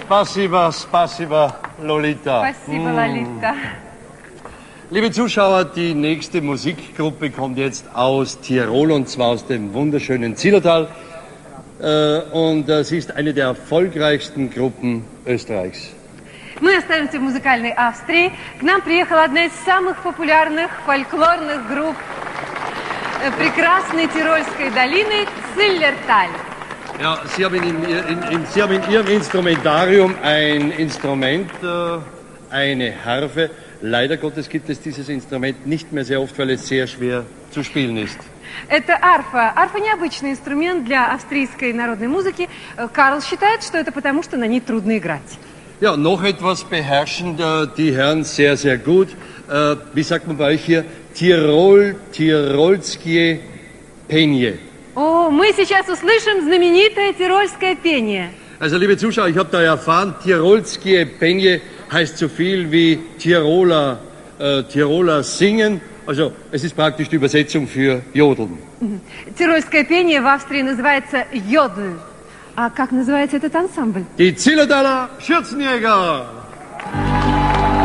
Spasiba, spasiba, Lolita. Спасибо, Лолита. Liebe Zuschauer, die nächste Musikgruppe kommt jetzt aus Tirol und zwar aus dem wunderschönen Zillertal. Sie ist eine der erfolgreichsten Gruppen Österreichs. Мы остаемся в музыкальной Австрии. К нам приехала одна из самых популярных фольклорных групп прекрасной Тирольской долины Zillertal. Ja, Sie haben in Ihrem Instrumentarium ein Instrument, eine Harfe. Leider Gottes gibt es dieses Instrument nicht mehr sehr oft, weil es sehr schwer zu spielen ist. Это арфа. Арфа необычный инструмент для австрийской народной музыки. Карл считает, что это потому, что на ней трудно играть. Ja, noch etwas beherrschen die Herren sehr, sehr gut. Wie sagt man bei euch hier? Tirolskie Penie. О, мы сейчас услышим знаменитое тирольское пение. Also, liebe Zuschauer, ich habe da erfahren, Tirolskie Penie heißt so viel wie Tiroler singen. Also, es ist praktisch die Übersetzung für Jodeln. Тирольское пение в Австрии называется йодль. А как называется этот ансамбль? Die Zillertaler Schürzenjäger!